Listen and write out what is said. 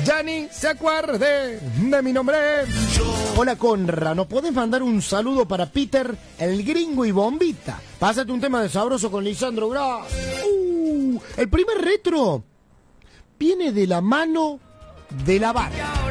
ya ni se acuerde de mi nombre. Hola Conra, ¿nos podés mandar un saludo para Peter, el gringo y Bombita? Pásate un tema de sabroso con Lisandro Gras. El primer retro viene de la mano de la vaca.